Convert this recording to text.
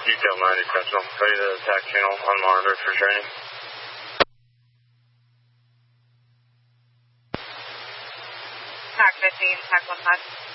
Detail 90 Sentinel, ready to attack channel unmonitored for training. Attack 15, attack 1 5.